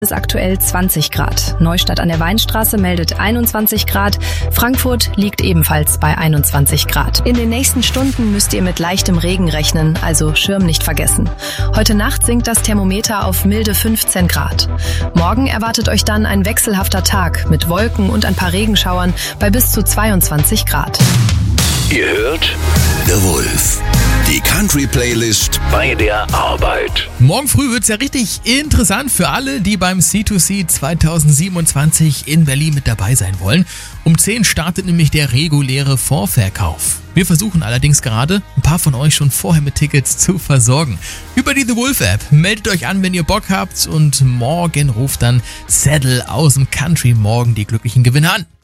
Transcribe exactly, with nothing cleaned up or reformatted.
Ist aktuell zwanzig Grad. Neustadt an der Weinstraße meldet einundzwanzig Grad. Frankfurt liegt ebenfalls bei einundzwanzig Grad. In den nächsten Stunden müsst ihr mit leichtem Regen rechnen, also Schirm nicht vergessen. Heute Nacht sinkt das Thermometer auf milde fünfzehn Grad. Morgen erwartet euch dann ein wechselhafter Tag mit Wolken und ein paar Regenschauern bei bis zu zweiundzwanzig Grad. Ihr hört The Wolf, die Country-Playlist bei der Arbeit. Morgen früh wird's ja richtig interessant für alle, die beim C zwei C zwanzig siebenundzwanzig in Berlin mit dabei sein wollen. Um zehn startet nämlich der reguläre Vorverkauf. Wir versuchen allerdings gerade, ein paar von euch schon vorher mit Tickets zu versorgen. Über die The Wolf App meldet euch an, wenn ihr Bock habt, und morgen ruft dann Saddle aus dem Country Morgen die glücklichen Gewinner an.